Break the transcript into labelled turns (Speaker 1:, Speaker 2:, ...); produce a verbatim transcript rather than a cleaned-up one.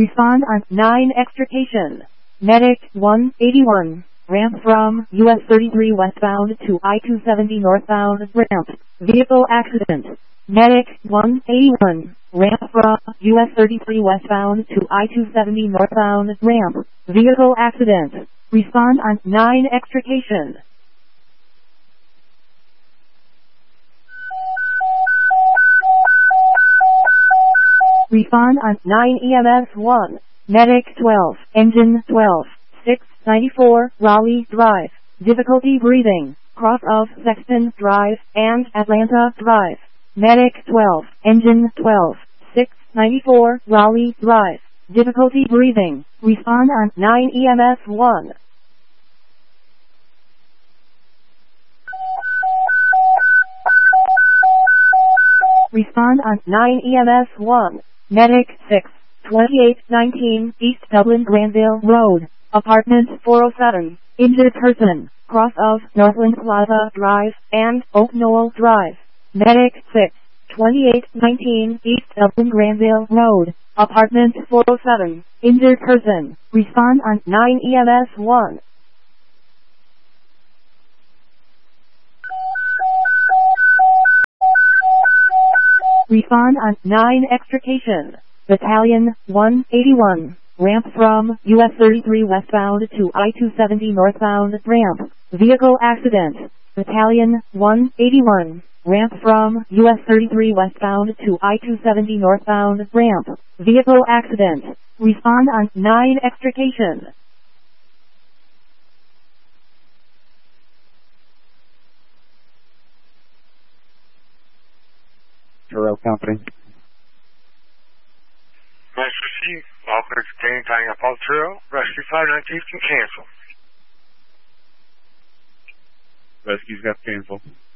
Speaker 1: Respond on nine extrication. Medic one eighty-one. Ramp from U S thirty-three westbound to I two seventy northbound. Ramp. Vehicle accident. Medic one eighty-one. Ramp from U S thirty-three westbound to I two seventy northbound. Ramp. Vehicle accident. Respond on nine extrication. Respond on nine E M S one. Medic twelve. Engine twelve. six ninety-four Raleigh Drive. Difficulty breathing. Cross of Sexton Drive and Atlanta Drive. Medic twelve. Engine twelve. six ninety-four Raleigh Drive. Difficulty breathing. Respond on nine E M S one. Respond on nine E M S one. Medic six. twenty-eight nineteen East Dublin Granville Road. Apartment four oh seven. Injured person. Cross of Northland Plaza Drive and Oak Knoll Drive. Medic six. twenty-eight nineteen East Dublin Granville Road. Apartment four oh seven. Injured person. Respond on nine E M S one. Respond on nine extrication. Battalion one eighty-one. Ramp from U S thirty-three westbound to I two seventy northbound. Ramp. Vehicle accident. Battalion one eighty-one. Ramp from U S thirty-three westbound to I two seventy northbound. Ramp. Vehicle accident. Respond on nine extrication.
Speaker 2: Turo Company.
Speaker 3: Rescue, Officer Dane tying up all Turo. Rescue five nineteen can cancel.
Speaker 2: Rescue's got canceled.